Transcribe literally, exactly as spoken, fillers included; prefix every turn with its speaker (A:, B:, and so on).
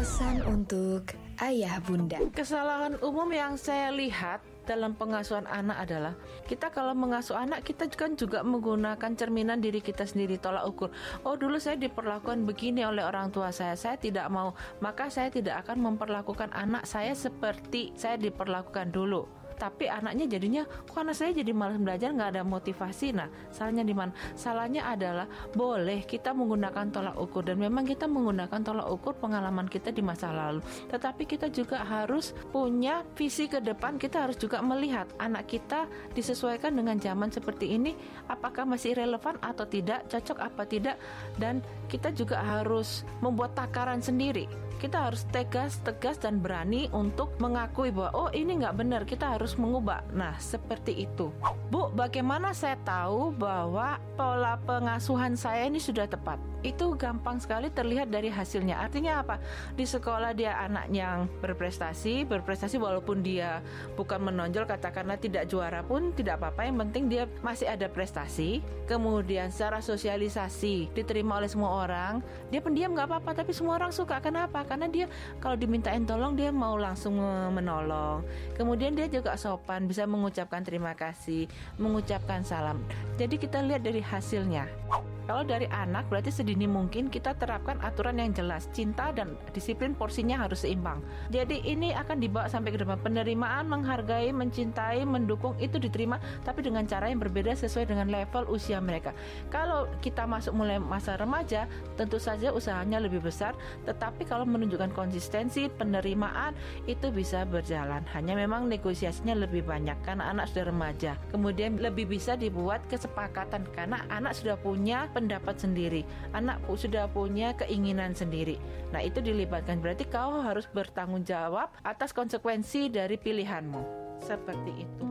A: Pesan untuk ayah bunda.
B: Kesalahan umum yang saya lihat dalam pengasuhan anak adalah kita kalau mengasuh anak, kita kan juga menggunakan cerminan diri kita sendiri, tolak ukur. Oh, dulu saya diperlakukan begini oleh orang tua saya, saya tidak mau, maka saya tidak akan memperlakukan anak saya seperti saya diperlakukan dulu. Tapi anaknya jadinya, kok anak saya jadi malas belajar, nggak ada motivasi. Nah, salahnya di mana? Salahnya adalah boleh kita menggunakan tolak ukur, dan memang kita menggunakan tolak ukur pengalaman kita di masa lalu. Tetapi kita juga harus punya visi ke depan. Kita harus juga melihat anak kita disesuaikan dengan zaman seperti ini, apakah masih relevan atau tidak, cocok apa tidak. Dan kita juga harus membuat takaran sendiri. Kita harus tegas, tegas dan berani untuk mengakui bahwa oh ini nggak benar, kita harus mengubah. Nah, seperti itu. Bu, bagaimana saya tahu bahwa pola pengasuhan saya ini sudah tepat? Itu gampang sekali terlihat dari hasilnya. Artinya apa? Di sekolah dia anak yang berprestasi, berprestasi walaupun dia bukan menonjol, katakanlah tidak juara pun tidak apa-apa, yang penting dia masih ada prestasi. Kemudian secara sosialisasi diterima oleh semua orang, dia pendiam nggak apa-apa, tapi semua orang suka. Kenapa? Karena dia kalau dimintain tolong dia mau langsung menolong. Kemudian dia juga sopan, bisa mengucapkan terima kasih, mengucapkan salam. Jadi kita lihat dari hasilnya. Kalau dari anak berarti sedini mungkin kita terapkan aturan yang jelas, cinta dan disiplin porsinya harus seimbang. Jadi ini akan dibawa sampai ke depan. Penerimaan, menghargai, mencintai, mendukung itu diterima, tapi dengan cara yang berbeda sesuai dengan level usia mereka. Kalau kita masuk mulai masa remaja, tentu saja usahanya lebih besar, tetapi kalau menunjukkan konsistensi, penerimaan itu bisa berjalan. Hanya memang negosiasinya lebih banyak karena anak sudah remaja. Kemudian lebih bisa dibuat kesepakatan karena anak sudah punya pendapat sendiri, anak sudah punya keinginan sendiri. Nah, itu dilibatkan, berarti kau harus bertanggung jawab atas konsekuensi dari pilihanmu. Seperti itu.